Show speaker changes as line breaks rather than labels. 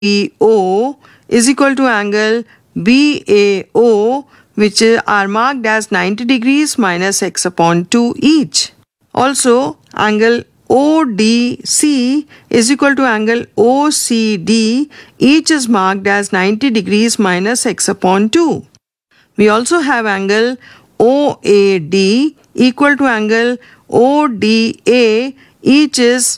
BO is equal to angle BAO, which are marked as 90 degrees minus x upon 2 each. Also, angle ODC is equal to angle OCD, each is marked as 90 degrees minus x upon 2. We also have angle OAD equal to angle ODA, each is